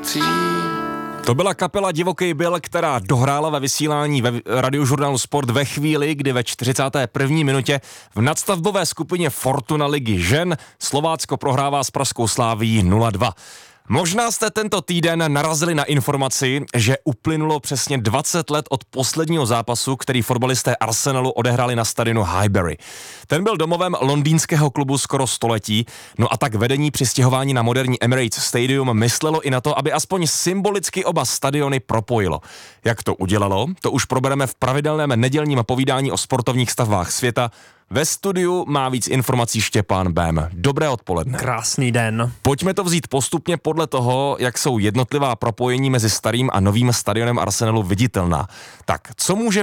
věcí. To byla kapela Divoký Bill, která dohrála ve vysílání ve radiožurnálu Sport ve chvíli, kdy ve 41. minutě v nadstavbové skupině Fortuna ligy žen Slovácko prohrává s pražskou Slavií 0-2. Možná jste tento týden narazili na informaci, že uplynulo přesně 20 let od posledního zápasu, který fotbalisté Arsenalu odehráli na stadionu Highbury. Ten byl domovem londýnského klubu skoro století, no a tak vedení při stěhování na moderní Emirates Stadium myslelo i na to, aby aspoň symbolicky oba stadiony propojilo. Jak to udělalo, to už probereme v pravidelném nedělním povídání o sportovních stavbách světa. Ve studiu má víc informací Štěpán Bém. Dobré odpoledne. Krásný den. Pojďme to vzít postupně podle toho, jak jsou jednotlivá propojení mezi starým a novým stadionem Arsenalu viditelná. Tak, co může